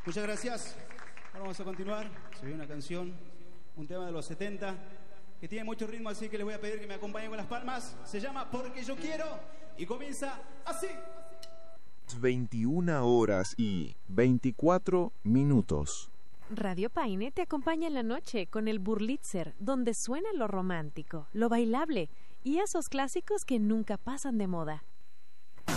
Muchas gracias. Ahora vamos a continuar. Se ve una canción, un tema de los 70, que tiene mucho ritmo, así que les voy a pedir que me acompañen con las palmas. Se llama Porque yo quiero y comienza así. 21:24. Radio Paine te acompaña en la noche con el Burlitzer, donde suena lo romántico, lo bailable y esos clásicos que nunca pasan de moda.